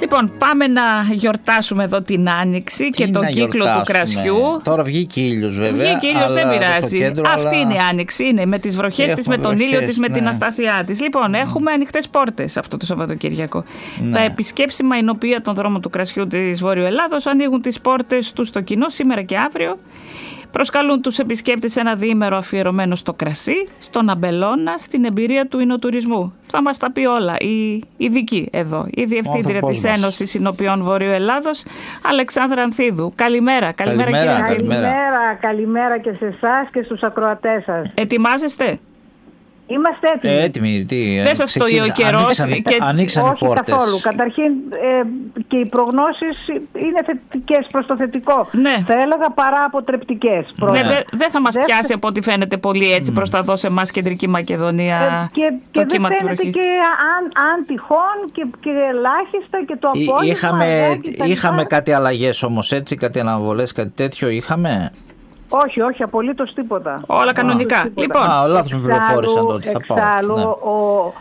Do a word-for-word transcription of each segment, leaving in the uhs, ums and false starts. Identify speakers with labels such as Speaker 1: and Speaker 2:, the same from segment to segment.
Speaker 1: Λοιπόν, πάμε να γιορτάσουμε εδώ την Άνοιξη. Τι και το κύκλο του κρασιού.
Speaker 2: Τώρα βγήκε ήλιος βέβαια.
Speaker 1: Βγήκε ήλιος, δεν πειράζει.
Speaker 2: Κέντρο,
Speaker 1: Αυτή
Speaker 2: αλλά...
Speaker 1: είναι η Άνοιξη. Είναι με τις βροχές της, με τον
Speaker 2: βροχές,
Speaker 1: ήλιο της,
Speaker 2: ναι.
Speaker 1: με την αστάθειά της. Λοιπόν, mm. έχουμε ανοιχτές πόρτες αυτό το Σαββατοκύριακο. Ναι. Τα επισκέψιμα εινοποιεία των δρόμων του κρασιού της Βόρειου Ελλάδος ανοίγουν τις πόρτες τους στο κοινό σήμερα και αύριο. Προσκαλούν τους επισκέπτες σε ένα διήμερο αφιερωμένο στο κρασί, στον αμπελώνα, στην εμπειρία του εινοτουρισμού. Θα μας τα πει όλα η ειδική εδώ, η Διευθύντρια της Ένωσης Εινοποιών Βορείου Ελλάδος, Αλεξάνδρα Ανθίδου. Καλημέρα, καλημέρα,
Speaker 2: καλημέρα
Speaker 1: κύριε
Speaker 2: Ανθίδου.
Speaker 3: Καλημέρα, καλημέρα και σε εσάς και στους ακροατές σας.
Speaker 1: Ετοιμάζεστε?
Speaker 3: Είμαστε έτοιμοι.
Speaker 2: Ε, έτοιμοι, τι,
Speaker 1: δεν σας το είπε ο καιρός.
Speaker 2: Ανοίξαν,
Speaker 1: και...
Speaker 2: ανοίξαν
Speaker 3: όχι
Speaker 2: οι πόρτες.
Speaker 3: Καθόλου. Καταρχήν ε, και οι προγνώσεις είναι θετικές προς το θετικό.
Speaker 1: Ναι.
Speaker 3: Θα έλεγα παρά αποτρεπτικές.
Speaker 1: Ναι, δεν δε θα μας
Speaker 3: δεν...
Speaker 1: πιάσει από ό,τι φαίνεται πολύ έτσι mm. προς τα δω σε εμάς Κεντρική Μακεδονία.
Speaker 3: Ε, και
Speaker 1: το
Speaker 3: και
Speaker 1: κύμα
Speaker 3: δεν φαίνεται και αν, αν τυχόν και, και ελάχιστα και το απόγευμα.
Speaker 2: Είχαμε, είχαμε κάτι αλλαγές όμως έτσι, κάτι αναβολές, κάτι τέτοιο είχαμε?
Speaker 3: Όχι, όχι, απολύτως τίποτα.
Speaker 1: Όλα κανονικά.
Speaker 3: Τίποτα.
Speaker 1: Λοιπόν,
Speaker 2: Α, λάθος με πληροφόρησαν τότε.
Speaker 3: Εξάλλου,
Speaker 2: ναι.
Speaker 3: ο,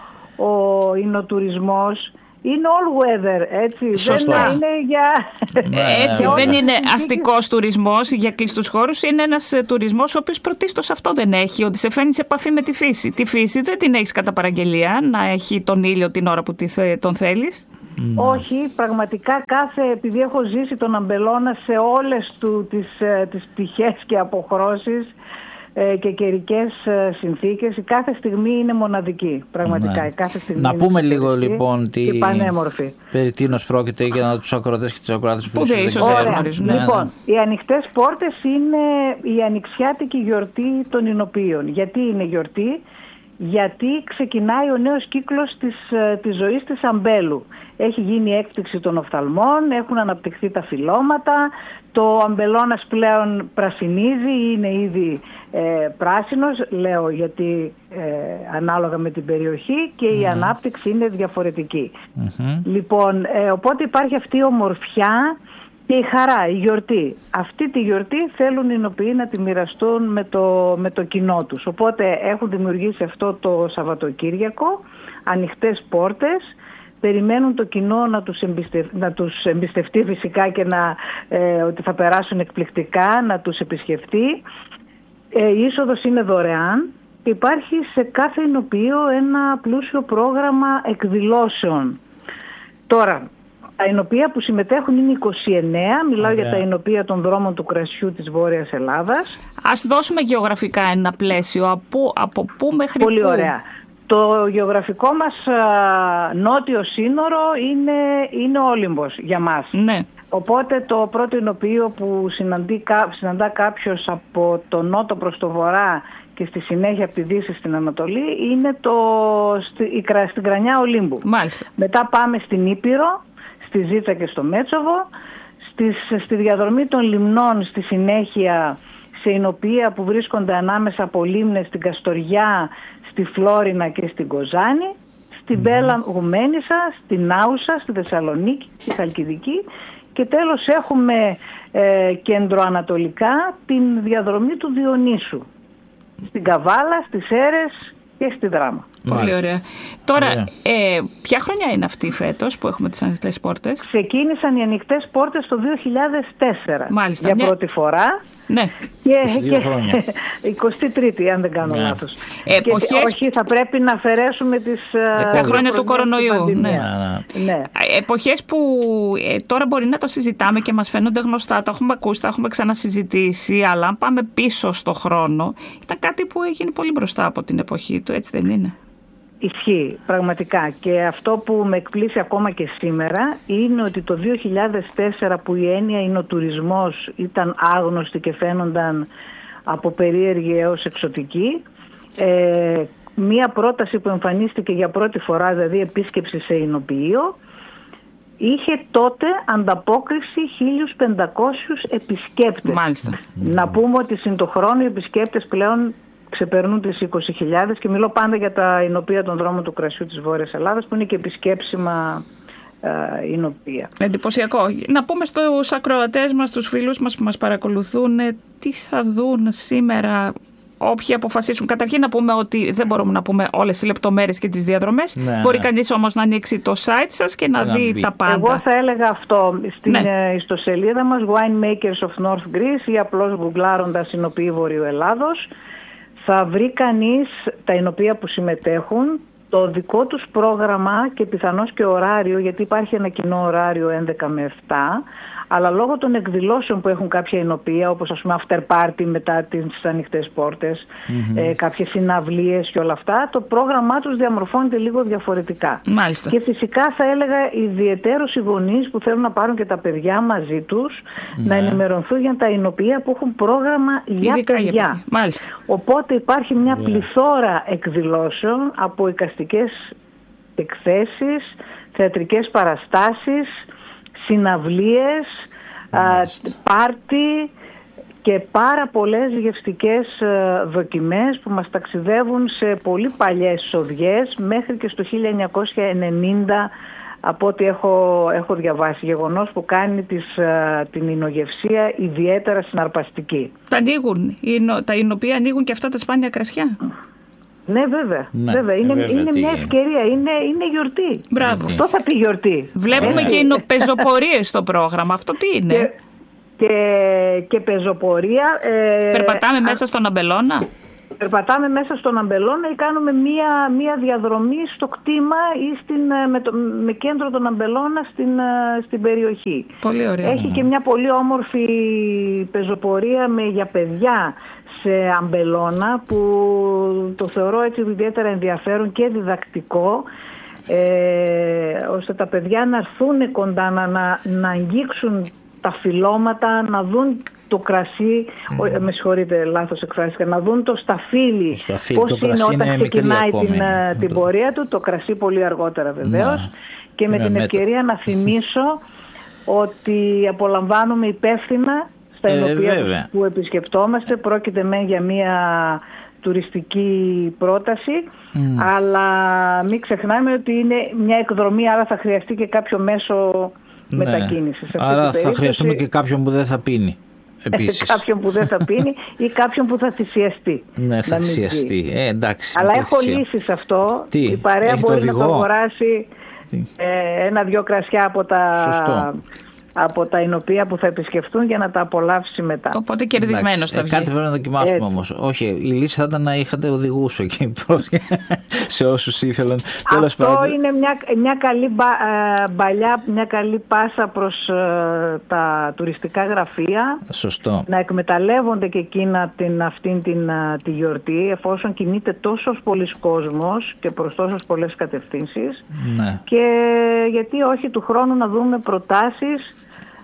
Speaker 3: ο εινοτουρισμός είναι all weather, έτσι.
Speaker 2: Σωστά.
Speaker 3: Δεν είναι για...
Speaker 1: Ναι, έτσι, ναι, δεν είναι αστικός τουρισμός για κλειστούς χώρους. Είναι ένας τουρισμός ο οποίος πρωτίστως αυτό δεν έχει, ότι σε φέρνει σε επαφή με τη φύση. Τη φύση δεν την έχεις κατά παραγγελία, να έχει τον ήλιο την ώρα που τον θέλεις.
Speaker 2: Mm.
Speaker 3: Όχι, πραγματικά κάθε, επειδή έχω ζήσει τον αμπελώνα σε όλες του τις, τις πτυχές και αποχρώσεις ε, και καιρικές συνθήκες, η κάθε στιγμή είναι μοναδική, πραγματικά.
Speaker 2: Ναι.
Speaker 3: Η κάθε στιγμή
Speaker 2: να πούμε λίγο λοιπόν τι,
Speaker 3: πανέμορφη.
Speaker 2: Περί τίνος πρόκειται για να τους ακροατές και τις ακροάτες που
Speaker 1: δεν
Speaker 3: ξέρουν.
Speaker 2: Ναι,
Speaker 3: λοιπόν,
Speaker 2: ναι.
Speaker 3: οι ανοιχτές πόρτες είναι η ανοιξιάτικη γιορτή των εινοποιείων. Γιατί είναι γιορτή? Γιατί ξεκινάει ο νέος κύκλος της, της ζωής της αμπέλου. Έχει γίνει έκπτυξη των οφθαλμών, έχουν αναπτυχθεί τα φυλλώματα, το αμπελώνας πλέον πρασινίζει, είναι ήδη ε, πράσινος, λέω γιατί ε, ανάλογα με την περιοχή και η mm. ανάπτυξη είναι διαφορετική. Mm-hmm. Λοιπόν, ε, οπότε υπάρχει αυτή η ομορφιά και η χαρά, η γιορτή. Αυτή τη γιορτή θέλουν οι εινοποιοί να τη μοιραστούν με το, με το κοινό τους. Οπότε έχουν δημιουργήσει αυτό το Σαββατοκύριακο, ανοιχτές πόρτες, περιμένουν το κοινό να τους, εμπιστευ... να τους εμπιστευτεί φυσικά και να, ε, ότι θα περάσουν εκπληκτικά, να τους επισκεφτεί. Ε, η είσοδος είναι δωρεάν και υπάρχει σε κάθε εινοποιείο ένα πλούσιο πρόγραμμα εκδηλώσεων. Τώρα, τα εινοποιεία που συμμετέχουν είναι είκοσι εννέα, μιλάω yeah. για τα εινοποιεία των δρόμων του κρασιού της Βόρειας Ελλάδας.
Speaker 1: Ας δώσουμε γεωγραφικά ένα πλαίσιο, από, από πού μέχρι πού?
Speaker 3: Πολύ ωραία. Το γεωγραφικό μας α, νότιο σύνορο είναι, είναι ο Όλυμπος για μας.
Speaker 1: Ναι.
Speaker 3: Οπότε το πρώτο εινοποιείο που συναντεί, συναντά κάποιος από το νότο προς το βορρά και στη συνέχεια από τη δύση στην Ανατολή είναι το, στη, η, στην Κρανιά Ολύμπου.
Speaker 1: Μάλιστα.
Speaker 3: Μετά πάμε στην Ήπειρο, στη Ζήτσα και στο Μέτσοβο, στις, στη διαδρομή των λιμνών στη συνέχεια σε εινοποιεία που βρίσκονται ανάμεσα από λίμνες στην Καστοριά, στη Φλόρινα και στην Κοζάνη, στην mm. Πέλα Γουμαίνισσα, στην Άουσα, στη Θεσσαλονίκη, στη Χαλκιδική και τέλος έχουμε ε, κεντροανατολικά την διαδρομή του Διονύσου, στην Καβάλα, στις Σέρρες και στη Δράμα.
Speaker 1: Πολύ ωραία. Τώρα, ε, ποια χρονιά είναι αυτή φέτος που έχουμε τις ανοιχτές πόρτες?
Speaker 3: Ξεκίνησαν οι ανοιχτές πόρτες το δύο χιλιάδες τέσσερα.
Speaker 1: Μάλιστα,
Speaker 3: για
Speaker 1: μια...
Speaker 3: πρώτη φορά.
Speaker 1: Ναι.
Speaker 3: Και, και εικοστή τρίτη, αν δεν κάνω ναι. λάθος.
Speaker 1: Εποχές...
Speaker 3: Και, όχι, θα πρέπει να αφαιρέσουμε τις...
Speaker 1: Τα χρόνια του κορονοϊού. Ναι.
Speaker 3: Ναι. Ναι.
Speaker 1: Εποχές που ε, τώρα μπορεί να το συζητάμε και μας φαίνονται γνωστά, τα έχουμε ακούσει, τα έχουμε ξανασυζητήσει, αλλά αν πάμε πίσω στο χρόνο, ήταν κάτι που έγινε πολύ μπροστά από την εποχή του, έτσι δεν είναι?
Speaker 3: Ισχύει, πραγματικά. Και αυτό που με εκπλήσει ακόμα και σήμερα είναι ότι το δύο χιλιάδες τέσσερα που η έννοια εινοτουρισμός ήταν άγνωστη και φαίνονταν από περίεργη έως εξωτική, ε, μία πρόταση που εμφανίστηκε για πρώτη φορά, δηλαδή επίσκεψη σε εινοποιείο, είχε τότε ανταπόκριση χίλιους πεντακόσιους επισκέπτες.
Speaker 1: Μάλιστα.
Speaker 3: Να πούμε ότι συν το χρόνο οι επισκέπτες πλέον ξεπερνούν τις είκοσι χιλιάδες και μιλώ πάντα για τα εινοποιεία των δρόμων του κρασιού της Βόρειας Ελλάδας που είναι και επισκέψιμα ε, εινοποιεία.
Speaker 1: Εντυπωσιακό. Να πούμε στους ακροατές μας, στους φίλους μας που μας παρακολουθούν, τι θα δουν σήμερα όποιοι αποφασίσουν, καταρχήν να πούμε ότι δεν μπορούμε να πούμε όλες τις λεπτομέρειες και τις διαδρομές. Ναι, μπορεί ναι. κανείς όμως να ανοίξει το site σας και να, να δει μπει. τα πάντα.
Speaker 3: Εγώ θα έλεγα αυτό στην ναι. ιστοσελίδα μας Winemakers of North Greece ή απλώς γκουγκλάροντας εινοποιοί Βορείου Ελλάδος θα βρει κανείς τα εινοποιεία που συμμετέχουν, το δικό τους πρόγραμμα και πιθανώς και ωράριο, γιατί υπάρχει ένα κοινό ωράριο έντεκα με επτά, αλλά λόγω των εκδηλώσεων που έχουν κάποια εινοποιεία, όπως ας πούμε after party μετά τις ανοιχτές πόρτες, mm-hmm. ε, κάποιες συναυλίες και όλα αυτά, το πρόγραμμά τους διαμορφώνεται λίγο διαφορετικά.
Speaker 1: Μάλιστα.
Speaker 3: Και φυσικά θα έλεγα ιδιαιτέρως οι γονείς που θέλουν να πάρουν και τα παιδιά μαζί τους, mm-hmm. να ενημερωθούν για τα εινοποιεία που έχουν πρόγραμμα για
Speaker 1: Ειδικά
Speaker 3: παιδιά.
Speaker 1: Για Μάλιστα.
Speaker 3: Οπότε υπάρχει μια
Speaker 2: yeah.
Speaker 3: πληθώρα εκδηλώσεων από εικαστικές εκθέσεις, θεατρικές παραστάσεις, συναυλίες, πάρτι και πάρα πολλές γευστικές δοκιμές που μας ταξιδεύουν σε πολύ παλιές σοδιές μέχρι και στο χίλια εννιακόσια ενενήντα, από ό,τι έχω, έχω διαβάσει, γεγονός που κάνει τις, την εινογευσία ιδιαίτερα συναρπαστική.
Speaker 1: Τα ανοίγουν, τα εινοποιεία ανοίγουν και αυτά τα σπάνια κρασιά.
Speaker 3: Ναι, βέβαια.
Speaker 2: Ναι,
Speaker 3: βέβαια. Είναι,
Speaker 2: βέβαια,
Speaker 3: είναι μια ευκαιρία, είναι, είναι γιορτή.
Speaker 1: Μπράβο.
Speaker 3: Αυτό θα πει γιορτή.
Speaker 1: Βλέπουμε
Speaker 3: ε,
Speaker 1: και πεζοπορίες στο πρόγραμμα. Αυτό τι είναι?
Speaker 3: Και, και, και πεζοπορία. Ε,
Speaker 1: Περπατάμε α, μέσα στον Αμπελώνα.
Speaker 3: Περπατάμε μέσα στον Αμπελώνα ή κάνουμε μία, μία διαδρομή στο κτήμα ή στην, με, το, με κέντρο τον Αμπελώνα στην, στην περιοχή.
Speaker 1: Πολύ ωραία.
Speaker 3: Έχει και μια πολύ όμορφη πεζοπορία με, για παιδιά σε Αμπελώνα που το θεωρώ έτσι ιδιαίτερα ενδιαφέρον και διδακτικό, ε, ώστε τα παιδιά να έρθουν κοντά, να, να, να αγγίξουν τα φυλλώματα, να δουν το κρασί, mm. με συγχωρείτε λάθος εκφράστηκα, να δουν το σταφύλι, πώς είναι όταν είναι ξεκινάει την, την πορεία του, το κρασί πολύ αργότερα βεβαίως, ναι. και με είναι την ευκαιρία μέτω. να θυμίσω ότι απολαμβάνουμε υπεύθυνα στα εινοποιεία ε, που επισκεπτόμαστε. Πρόκειται μεν για μια τουριστική πρόταση, mm. αλλά μην ξεχνάμε ότι είναι μια εκδρομή, άρα θα χρειαστεί και κάποιο μέσο ναι. μετακίνησης.
Speaker 2: Άρα θα χρειαστούμε και κάποιον που δεν θα πίνει. Επίσης.
Speaker 3: Κάποιον που δεν θα πίνει ή κάποιον που θα θυσιαστεί.
Speaker 2: Ναι, θα θυσιαστεί. Ε, εντάξει.
Speaker 3: Αλλά έχω λύσει σε αυτό.
Speaker 2: Τι,
Speaker 3: η παρέα μπορεί να το αγοράσει ε, ένα-δυο κρασιά από τα...
Speaker 2: Σωστό.
Speaker 3: από τα εινοποιεία που θα επισκεφτούν για να τα απολαύσει μετά.
Speaker 1: Οπότε κερδισμένος θα βγει.
Speaker 2: Ε, κάτι πρέπει να δοκιμάσουμε ε, όμως. Όχι, η λύση θα ήταν να είχατε οδηγούς εκεί σε όσους ήθελαν.
Speaker 3: Αυτό πάντων. είναι μια, μια καλή μπα, ε, μπαλιά, μια καλή πάσα προς ε, τα τουριστικά γραφεία.
Speaker 2: Σωστό.
Speaker 3: Να εκμεταλλεύονται και εκείνα την, αυτήν την, τη γιορτή, εφόσον κινείται τόσος πολλής κόσμος και προς τόσες πολλές κατευθύνσεις.
Speaker 2: Ναι.
Speaker 3: Και γιατί όχι του χρόνου να δούμε προτάσεις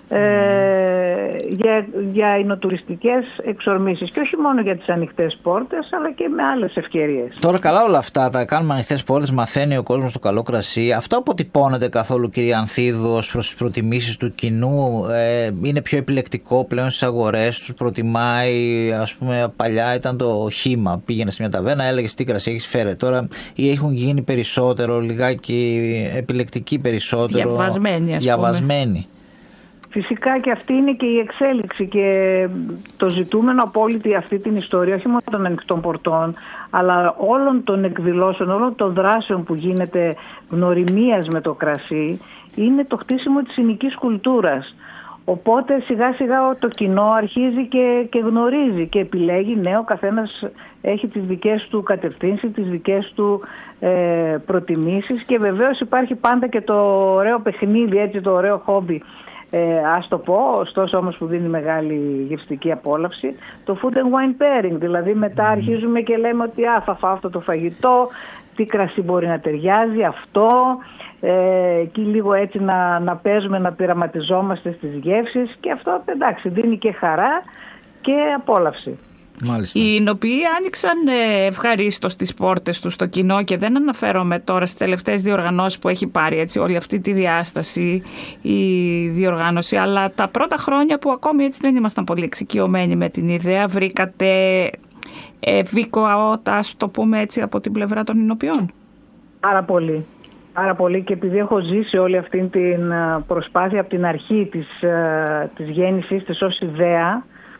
Speaker 3: Ε, για, για εινοτουριστικές εξορμήσεις και όχι μόνο για τις ανοιχτές πόρτες αλλά και με άλλες ευκαιρίες.
Speaker 2: Τώρα καλά όλα αυτά, τα κάνουμε ανοιχτές πόρτες, μαθαίνει ο κόσμος το καλό κρασί. Αυτό αποτυπώνεται καθόλου, κυρία Ανθίδου, ως προς τις προτιμήσεις του κοινού? Ε, είναι πιο επιλεκτικό πλέον στις αγορές, τους προτιμάει? Ας πούμε παλιά ήταν το χύμα, πήγαινε σε μια ταβέρνα, έλεγες τι κρασί έχεις, φέρε. Τώρα ή έχουν γίνει περισσότερο, λιγάκι επιλεκτικοί περισσότερο,
Speaker 1: διαβασμένοι, ας
Speaker 2: διαβασμένοι.
Speaker 3: Φυσικά και αυτή είναι και η εξέλιξη και το ζητούμενο από όλη αυτή την ιστορία, όχι μόνο των ανοιχτών πορτών, αλλά όλων των εκδηλώσεων, όλων των δράσεων που γίνεται γνωριμίας με το κρασί, είναι το χτίσιμο της συνοικής κουλτούρας. Οπότε σιγά σιγά το κοινό αρχίζει και, και γνωρίζει και επιλέγει. Ναι, ο καθένας έχει τις δικές του κατευθύνσεις, τις δικές του ε, προτιμήσεις και βεβαίως υπάρχει πάντα και το ωραίο παιχνίδι, έτσι, το ωραίο χόμπι. Ε, ας το πω, ωστόσο όμως που δίνει μεγάλη γευστική απόλαυση, το food and wine pairing, δηλαδή μετά αρχίζουμε και λέμε ότι α, θα φάω αυτό το φαγητό, τι κρασί μπορεί να ταιριάζει, αυτό, ε, και λίγο έτσι να, να παίζουμε, να πειραματιζόμαστε στις γεύσεις και αυτό εντάξει δίνει και χαρά και απόλαυση.
Speaker 2: Μάλιστα.
Speaker 1: Οι εινοποιοί άνοιξαν ευχαρίστως τις πόρτες τους στο κοινό και δεν αναφέρομαι τώρα στις τελευταίες διοργανώσεις που έχει πάρει έτσι, όλη αυτή τη διάσταση η διοργάνωση, αλλά τα πρώτα χρόνια που ακόμη έτσι δεν ήμασταν πολύ εξοικειωμένοι με την ιδέα, βρήκατε ευήκο αότα, ας το πούμε έτσι, από την πλευρά των εινοποιών?
Speaker 3: Πάρα πολύ. Πάρα πολύ και επειδή έχω ζήσει όλη αυτή την προσπάθεια από την αρχή της, της γέννησης της ως ιδέα,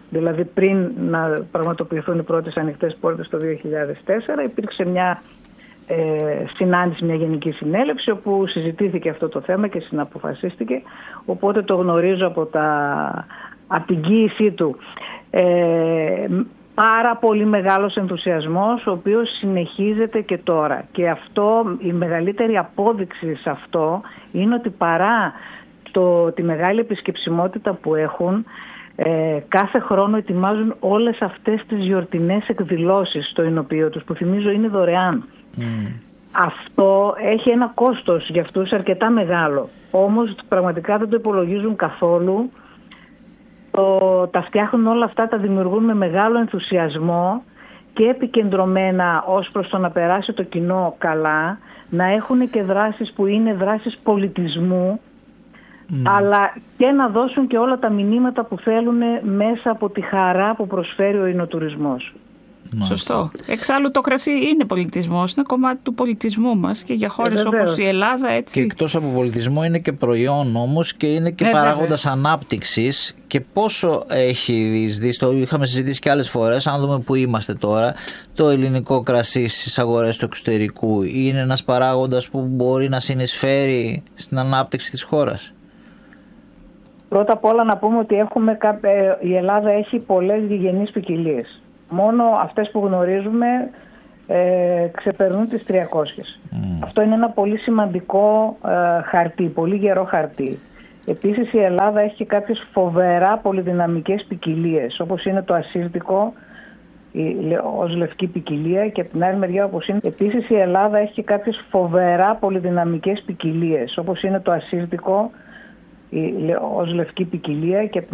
Speaker 3: δηλαδή πριν να πραγματοποιηθούν οι πρώτες ανοιχτές πόρτες το δύο χιλιάδες τέσσερα, υπήρξε μια ε, συνάντηση, μια γενική συνέλευση όπου συζητήθηκε αυτό το θέμα και συναποφασίστηκε, οπότε το γνωρίζω από, τα, από την κοίησή του. Ε, πάρα πολύ μεγάλος ενθουσιασμός, ο οποίος συνεχίζεται και τώρα, και αυτό, η μεγαλύτερη απόδειξη σε αυτό είναι ότι παρά το, τη μεγάλη επισκεψιμότητα που έχουν, ε, κάθε χρόνο ετοιμάζουν όλες αυτές τις γιορτινές εκδηλώσεις στο εινοποιείο τους, που θυμίζω είναι δωρεάν. Mm. Αυτό έχει ένα κόστος για αυτούς αρκετά μεγάλο, όμως πραγματικά δεν το υπολογίζουν καθόλου. Το, τα φτιάχνουν όλα αυτά, τα δημιουργούν με μεγάλο ενθουσιασμό και επικεντρωμένα ως προς το να περάσει το κοινό καλά, να έχουν και δράσεις που είναι δράσεις πολιτισμού, mm. αλλά και να δώσουν και όλα τα μηνύματα που θέλουν μέσα από τη χαρά που προσφέρει ο εινοτουρισμός.
Speaker 1: Σωστό. Εξάλλου το κρασί είναι πολιτισμός, είναι κομμάτι του πολιτισμού μας και για χώρες ε, όπως η Ελλάδα έτσι.
Speaker 2: Και εκτός από πολιτισμό είναι και προϊόν όμως και είναι και ε, παράγοντας βέβαια. ανάπτυξης. Και πόσο έχει διεισδύσει, το είχαμε συζητήσει και άλλες φορές, αν δούμε που είμαστε τώρα, το ελληνικό κρασί στις αγορές του εξωτερικού είναι ένας παράγοντας που μπορεί να συνεισφέρει στην ανάπτυξη της χώρας.
Speaker 3: Πρώτα απ' όλα να πούμε ότι έχουμε, η Ελλάδα έχει πολλές γηγενείς ποικιλίες. Μόνο αυτές που γνωρίζουμε ε, ξεπερνούν τις τριακόσιες. Mm. Αυτό είναι ένα πολύ σημαντικό ε, χαρτί, πολύ γερό χαρτί. Επίσης η Ελλάδα έχει και κάποιες φοβερά πολυδυναμικές ποικιλίες, όπως είναι το ασύρτικο η, ως λευκή ποικιλία, και από την άλλη μεριά όπως είναι. Επίσης η Ελλάδα έχει και κάποιες φοβερά πολυδυναμικές ποικιλίες, όπως είναι το ασύρτικο η, ως λευκή ποικιλία, και